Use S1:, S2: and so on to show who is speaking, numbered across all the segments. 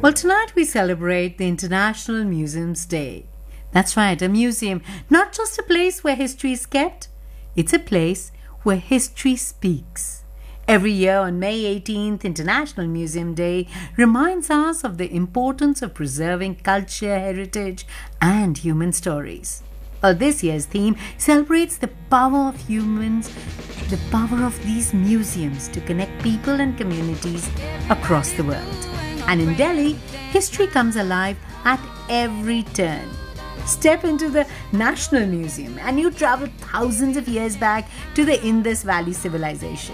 S1: Well, tonight we celebrate the International Museums Day. That's right, a museum, not just a place where history is kept, it's a place where history speaks. Every year on May 18th, International Museum Day reminds us of the importance of preserving culture, heritage, and human stories. Well, this year's theme celebrates the power of humans, the power of these museums to connect people and communities across the world. And in Delhi, history comes alive at every turn. Step into the National Museum and you travel thousands of years back to the Indus Valley civilization.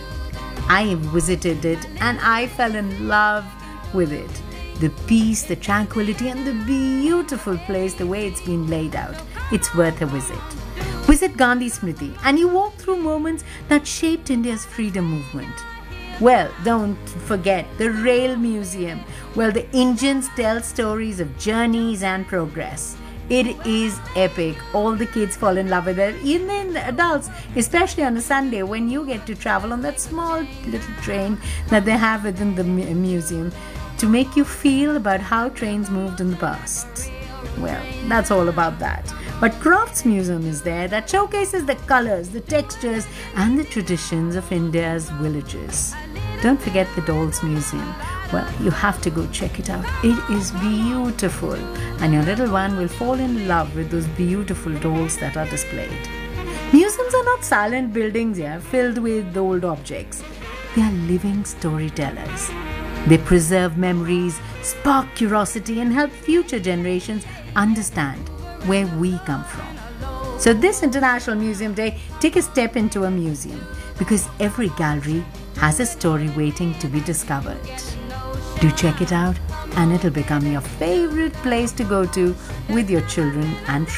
S1: I visited it and I fell in love with it. The peace, the tranquility, and the beautiful place, the way it's been laid out. It's worth a visit. Visit Gandhi Smriti and you walk through moments that shaped India's freedom movement. Well, don't forget the Rail Museum, where the engines tell stories of journeys and progress. It is epic. All the kids fall in love with it, even the adults, especially on a Sunday when you get to travel on that small little train that they have within the museum to make you feel about how trains moved in the past. Well, that's all about that. But Crafts Museum is there that showcases the colors, the textures, and the traditions of India's villages. Don't forget the Dolls Museum. Well, you have to go check it out. It is beautiful, and your little one will fall in love with those beautiful dolls that are displayed. Museums are not silent buildings filled with old objects. They are living storytellers. They preserve memories, spark curiosity, and help future generations understand where we come from. So this International Museum Day, take a step into a museum because every gallery has a story waiting to be discovered. Do check it out and it'll become your favorite place to go to with your children and friends.